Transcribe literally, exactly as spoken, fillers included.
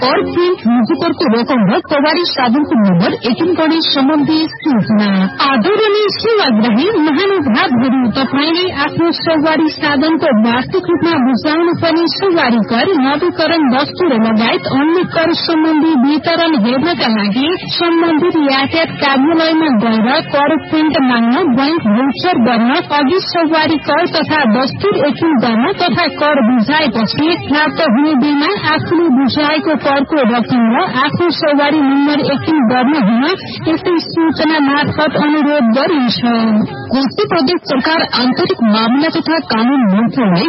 कर प्रिन्ट मुजुकरको रकम र सवारी साधनको नम्बर एकिन गरी सम्बन्धी सूचना। आदरणीय सेवाग्राही महानुभावहरू, तपाईँले आफ्नो सवारी साधनको वार्षिक रूपमा बुझाउनु पर्ने सवारी कर, नवीकरण वस्तु लगायत अन्य कर सम्बन्धी वितरण हेर्नका लागि सम्बन्धित यातायात कार्यालयमा गएर कर प्रिन्ट माग्न, बैंक भौचर गर्न, अघि सवारी कर तथा दस्तुर एकिन गर्न तथा कर बुझाएपछि प्राप्त हुने बेला आफूले बुझाएको करको रकम र आफ्नो सवारी नम्बर एकिन गर्न हुन यस्तै सूचना मार्फत अनुरोध गरिन्छ। कोशी प्रदेश सरकार आन्तरिक मामला तथा कानून मन्त्रालय